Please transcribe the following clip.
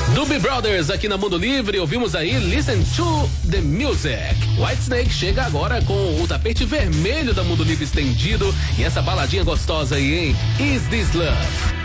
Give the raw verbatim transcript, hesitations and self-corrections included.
Doobie Brothers aqui na Mundo Livre, ouvimos aí Listen to the Music. Whitesnake chega agora com o tapete vermelho da Mundo Livre estendido e essa baladinha gostosa aí, hein? Is This Love?